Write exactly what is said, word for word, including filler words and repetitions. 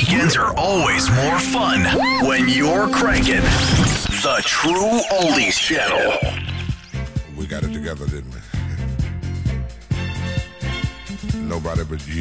Weekends are always more fun when you're cranking the True Oldies Channel. We got it together, didn't we? Nobody but you.